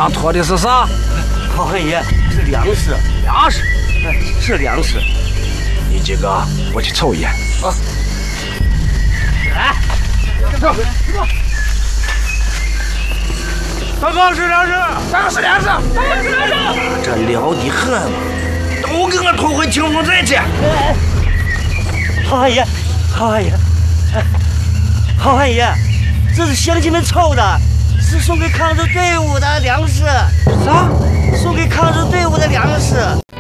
上拖的是啥？ 好汉爷，是粮食。 粮食？ 是粮食。 你几个，我去瞅一眼。啊！来，走。报告是粮食，当是粮食，当是粮食。 这撩的很嘛， 都给我拖回清风寨去。 好汉爷，好汉爷，好汉爷，这是乡亲们凑的，是送给抗日队伍的粮食。 啥？ 送给抗日队伍的粮食。